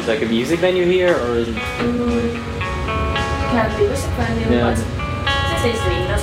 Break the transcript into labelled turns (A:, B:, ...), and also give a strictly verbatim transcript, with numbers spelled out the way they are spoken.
A: like a music venue here, or is it?
B: Mm, can be music venue,
A: Yeah.
B: but this is the